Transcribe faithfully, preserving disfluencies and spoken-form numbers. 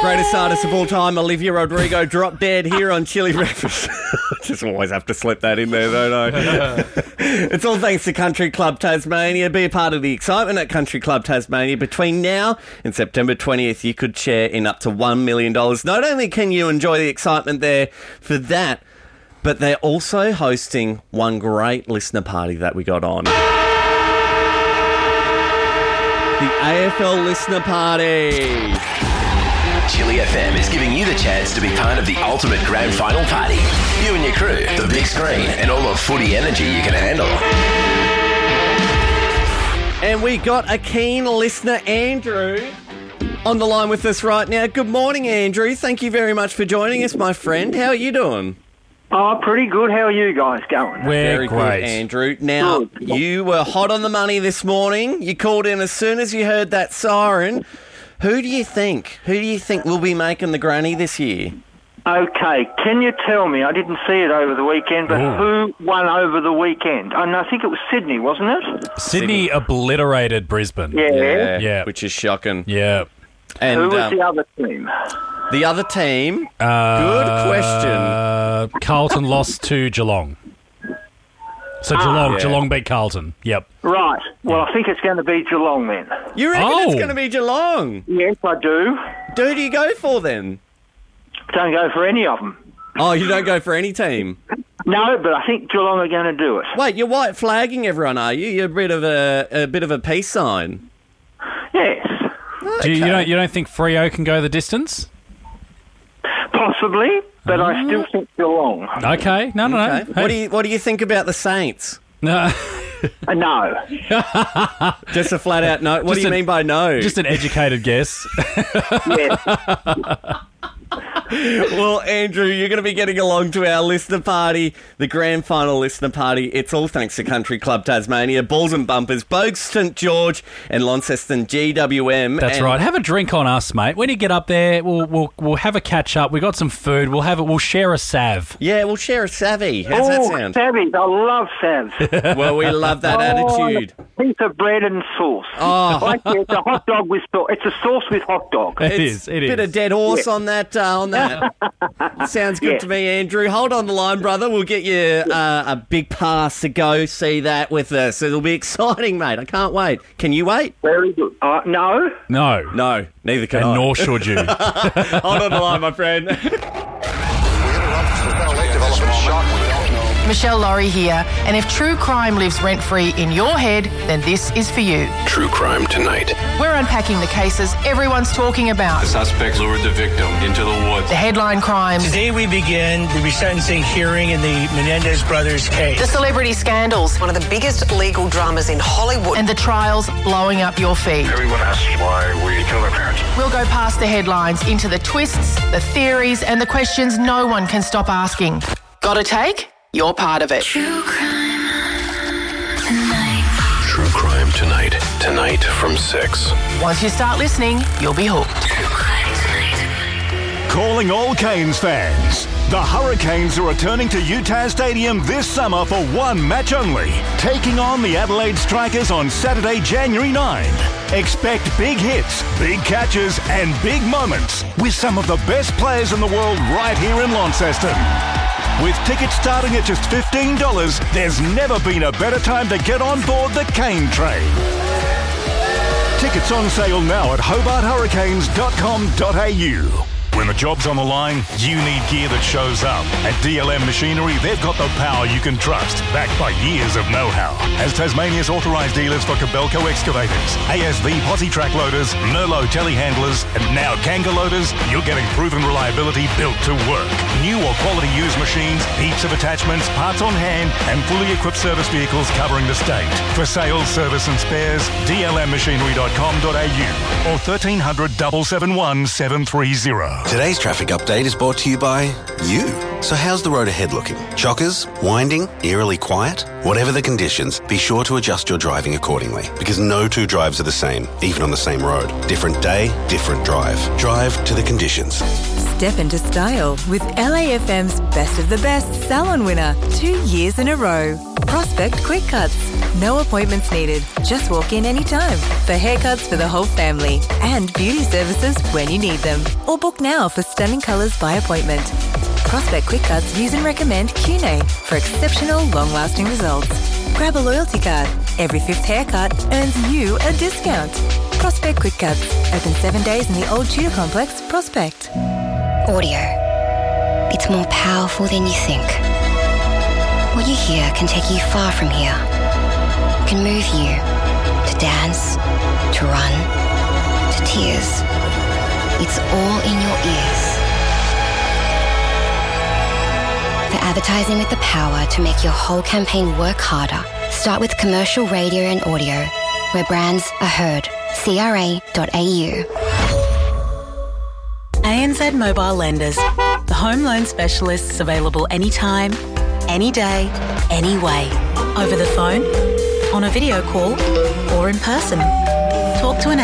Greatest artist of all time, Olivia Rodrigo, dropped dead here on Chili Breakfast. Just always have to slip that in there, don't I? It's all thanks to Country Club Tasmania. Be a part of the excitement at Country Club Tasmania. Between now and September twentieth, you could share in up to one million dollars. Not only can you enjoy the excitement there for that, but they're also hosting one great listener party that we got on. The A F L Listener Party. Chili F M is giving you the chance to be part of the ultimate grand final party. You and your crew, the big screen, and all the footy energy you can handle. And we got a keen listener, Andrew, on the line with us right now. Good morning, Andrew. Thank you very much for joining us, my friend. How are you doing? Oh, pretty good. How are you guys going? We're Very great. good, Andrew. Now, Good. you were hot on the money this morning. You called in as soon as you heard that siren. Who do you think? Who do you think will be making the granny this year? Okay, can you tell me, I didn't see it over the weekend, but Ooh. who won over the weekend? And I think it was Sydney, wasn't it? Sydney obliterated Brisbane. Yeah. Yeah. Which is shocking. Yeah. And Who was um, the other team? the other team, Uh, good question. Uh, Carlton lost to Geelong. So Geelong, yeah. Geelong beat Carlton. Yep. Right. Well, I think it's going to be Geelong then. You reckon Oh. it's going to be Geelong? Yes, I do. Who do you go for then? Don't go for any of them. Oh, you don't go for any team? No, but I think Geelong are going to do it. Wait, you're white flagging everyone, are you? You're a bit of a, a bit of a peace sign. Yes. Do you, you don't you don't think Freo can go the distance? Possibly, but I still think Geelong. Okay. No, no, no. Okay. What do you What do you think about the Saints? No. Uh, no. Just a flat out no. What Just do you an- mean by no? Just an educated guess. Yes. Well, Andrew, you're going to be getting along to our listener party, the grand final listener party. It's all thanks to Country Club Tasmania, Balls and Bumpers, Bogue St George and Launceston G W M. That's And- right. Have a drink on us, mate. When you get up there, we'll we'll we'll have a catch up. We got some food. We'll have it. We'll share a sav. Yeah, we'll share a savvy. How's oh, that sound? Savvy. I love Savs. Well, we love that attitude. Oh, piece of bread and sauce. Oh. Like, it's a hot dog with sauce. It's a sauce with hot dog. It It's is. It a bit is. of dead horse on that. Uh, on that. Sounds good Yeah. to me, Andrew. Hold on the line, brother. We'll get you uh, a big pass to go see that with us. It'll be exciting, mate. I can't wait. Can you wait? Very good. Uh, no. No. No, neither can And I. nor should you. Hold on the line, my friend. Michelle Laurie here, and if true crime lives rent-free in your head, then this is for you. True crime tonight. We're unpacking the cases everyone's talking about. The suspect lured the victim into the woods. The headline crimes, Today we begin the resentencing hearing in the Menendez brothers case. the celebrity scandals, One of the biggest legal dramas in Hollywood. and the trials blowing up your feed. Everyone asks why we killed our parents. We'll go past the headlines into the twists, the theories, and the questions no one can stop asking. Got a take? You're part of it. True crime tonight. Tonight from six. Once you start listening, you'll be hooked. Calling all Canes fans. The Hurricanes are returning to Utah Stadium this summer for one match only, taking on the Adelaide Strikers on Saturday, January ninth. Expect big hits, big catches, and big moments with some of the best players in the world right here in Launceston. With tickets starting at just fifteen dollars, there's never been a better time to get on board the Cane Train. Tickets on sale now at hobart hurricanes dot com dot a u. When the job's on the line, you need gear that shows up. At D L M Machinery, they've got the power you can trust, backed by years of know-how. As Tasmania's authorised dealers for Cabelco excavators, A S V posi track loaders, Merlot telehandlers, and now Kanga loaders, you're getting proven reliability built to work. New or quality used machines, heaps of attachments, parts on hand, and fully equipped service vehicles covering the state. For sales, service and spares, d l m machinery dot com dot a u or thirteen hundred, seven seven one, seven three zero. Today's traffic update is brought to you by you. So how's the road ahead looking? Chockers? Winding? Eerily quiet? Whatever the conditions, be sure to adjust your driving accordingly, because no two drives are the same, even on the same road. Different day, different drive. Drive to the conditions. Step into style with L A F M's Best of the Best Salon winner two years in a row. Prospect Quick Cuts. No appointments needed. Just walk in anytime for haircuts for the whole family and beauty services when you need them. Or book now for stunning colours by appointment. Prospect Quick Cuts use and recommend Q N A for exceptional long-lasting results. Grab a loyalty card. Every fifth haircut earns you a discount. Prospect Quick Cuts. Open seven days in the Old Tudor Complex, Prospect. Audio. It's more powerful than you think. What you hear can take you far from here. It can move you to dance, to run, to tears. It's all in your ears. For advertising with the power to make your whole campaign work harder, start with commercial radio and audio, where brands are heard. C R A dot A U. A N Z Mobile Lenders. The home loan specialists available anytime, any day, any way. Over the phone, on a video call, or in person. Talk to an